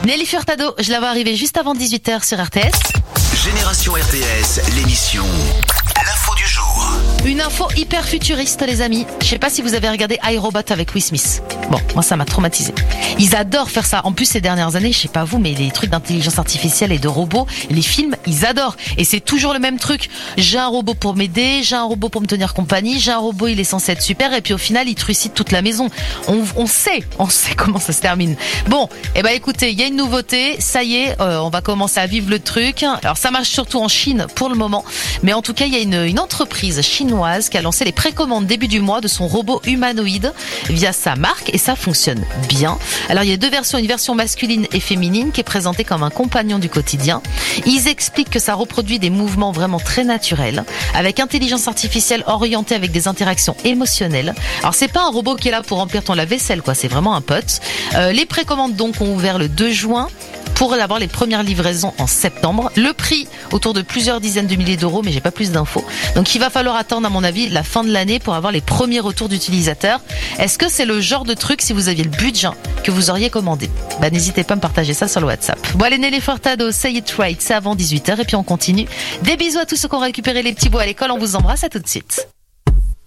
Nelly Furtado, je la vois arriver juste avant 18h sur RTS. Génération RTS, l'émission L'info du jour. Une info hyper futuriste, les amis. Je sais pas si vous avez regardé iRobot avec Will Smith. Bon, moi ça m'a traumatisé. Ils adorent faire ça. En plus, ces dernières années, je sais pas vous, mais les trucs d'intelligence artificielle et de robots, les films, ils adorent. Et c'est toujours le même truc. J'ai un robot pour m'aider, j'ai un robot pour me tenir compagnie, j'ai un robot, il est censé être super, et puis au final, il trucide toute la maison. On sait comment ça se termine. Bon, écoutez, il y a une nouveauté. Ça y est, on va commencer à vivre le truc. Alors ça marche surtout en Chine pour le moment, mais en tout cas, il y a une entreprise chinoise qui a lancé les précommandes début du mois de son robot humanoïde via sa marque, et ça fonctionne bien. Alors il y a deux versions, une version masculine et féminine qui est présentée comme un compagnon du quotidien. Ils expliquent que ça reproduit des mouvements vraiment très naturels, avec intelligence artificielle orientée avec des interactions émotionnelles. Alors c'est pas un robot qui est là pour remplir ton lave-vaisselle, quoi, c'est vraiment un pote. Les précommandes donc ont ouvert le 2 juin. Pour avoir les premières livraisons en septembre. Le prix autour de plusieurs dizaines de milliers d'euros, mais j'ai pas plus d'infos. Donc il va falloir attendre, à mon avis, la fin de l'année pour avoir les premiers retours d'utilisateurs. Est-ce que c'est le genre de truc, si vous aviez le budget, que vous auriez commandé? N'hésitez pas à me partager ça sur le WhatsApp. Bon, allez, Nelly Furtado, Say It Right, c'est avant 18h et puis on continue. Des bisous à tous ceux qui ont récupéré les petits bouts à l'école, on vous embrasse, à tout de suite.